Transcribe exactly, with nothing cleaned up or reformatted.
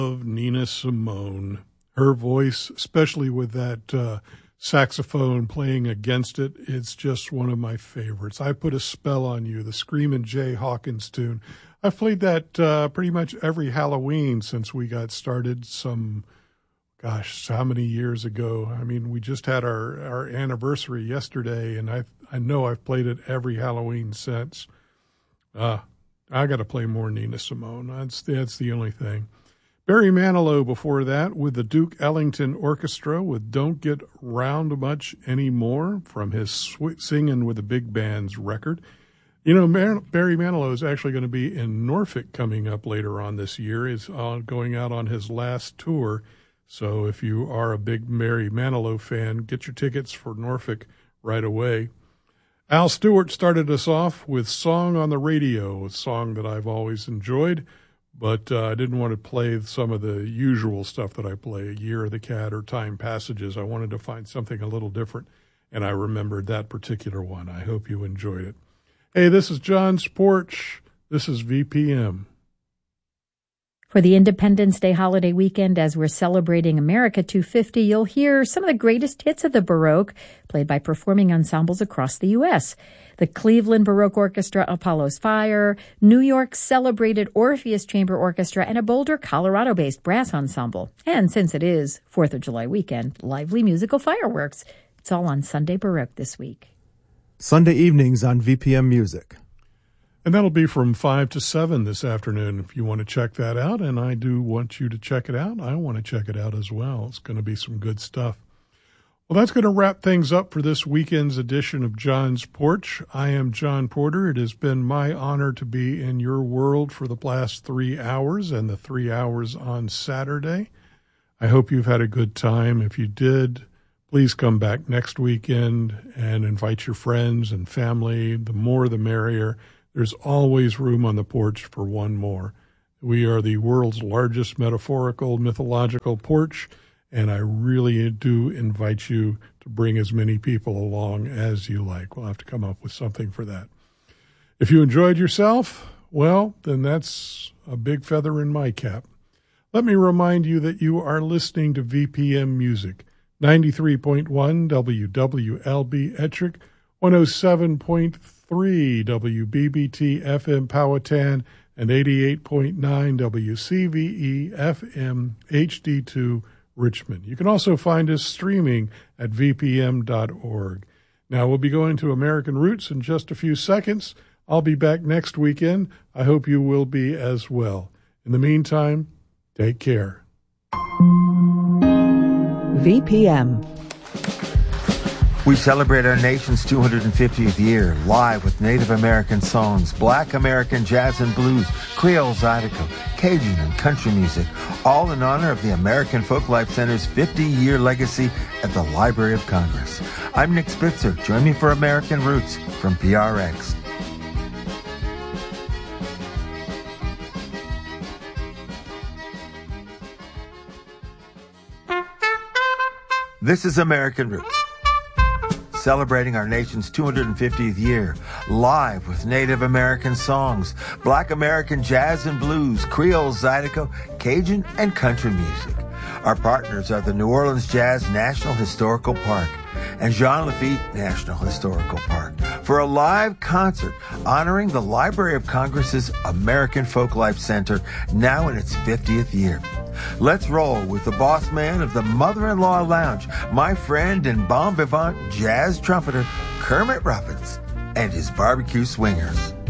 Of Nina Simone. Her voice, especially with that uh, saxophone playing against it, it's just one of my favorites. I Put a Spell on You, the Screamin' Jay Hawkins tune. I've played that uh, pretty much every Halloween since we got started some, gosh, how many years ago? I mean, we just had our, our anniversary yesterday, and I I know I've played it every Halloween since. Uh, I got to play more Nina Simone. That's, that's the only thing. Barry Manilow before that with the Duke Ellington Orchestra with Don't Get Round Much Anymore from his sw- Singin' with the Big Band's record. You know, Mar- Barry Manilow is actually going to be in Norfolk coming up later on this year. He's uh, going out on his last tour. So if you are a big Barry Manilow fan, get your tickets for Norfolk right away. Al Stewart started us off with Song on the Radio, a song that I've always enjoyed. But uh, I didn't want to play some of the usual stuff that I play, Year of the Cat or Time Passages. I wanted to find something a little different, and I remembered that particular one. I hope you enjoyed it. Hey, this is John's Porch. This is V P M. For the Independence Day holiday weekend, as we're celebrating America two fifty, you'll hear some of the greatest hits of the Baroque, played by performing ensembles across the U S The Cleveland Baroque Orchestra, Apollo's Fire, New York's celebrated Orpheus Chamber Orchestra, and a Boulder, Colorado-based brass ensemble. And since it is fourth of July weekend, lively musical fireworks. It's all on Sunday Baroque this week. Sunday evenings on V P M Music. And that'll be from five to seven this afternoon if you want to check that out. And I do want you to check it out. I want to check it out as well. It's going to be some good stuff. Well, that's going to wrap things up for this weekend's edition of John's Porch. I am John Porter. It has been my honor to be in your world for the last three hours and the three hours on Saturday. I hope you've had a good time. If you did, please come back next weekend and invite your friends and family. The more, the merrier. There's always room on the porch for one more. We are the world's largest metaphorical, mythological porch, and I really do invite you to bring as many people along as you like. We'll have to come up with something for that. If you enjoyed yourself, well, then that's a big feather in my cap. Let me remind you that you are listening to V P M Music, ninety-three point one W W L B Ettrick, one oh seven point three W B B T F M Powhatan, and eighty-eight point nine W C V E F M H D two Richmond. You can also find us streaming at v p m dot org. Now, we'll be going to American Roots in just a few seconds. I'll be back next weekend. I hope you will be as well. In the meantime, take care. V P M. We celebrate our nation's two hundred fiftieth year live with Native American songs, Black American jazz and blues, Creole Zydeco, Cajun and country music, all in honor of the American Folklife Center's fifty-year legacy at the Library of Congress. I'm Nick Spitzer. Join me for American Roots from P R X. This is American Roots, celebrating our nation's two hundred fiftieth year, live with Native American songs, Black American jazz and blues, Creole Zydeco, Cajun, and country music. Our partners are the New Orleans Jazz National Historical Park and Jean Lafitte National Historical Park for a live concert honoring the Library of Congress's American Folklife Center, now in its fiftieth year. Let's roll with the boss man of the Mother-in-Law Lounge, my friend and bon vivant jazz trumpeter, Kermit Robbins, and his barbecue swingers.